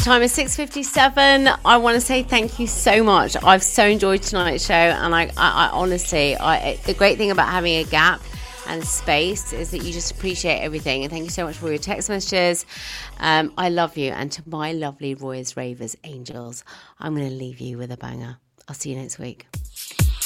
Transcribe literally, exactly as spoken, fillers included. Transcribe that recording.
time is six fifty-seven. I want to say thank you so much. I've so enjoyed tonight's show, and I, I, I honestly, I, the great thing about having a gap and space is that you just appreciate everything. And thank you so much for your text messages. Um, I love you. And to my lovely Royers, Ravers, Angels, I'm going to leave you with a banger. I'll see you next week.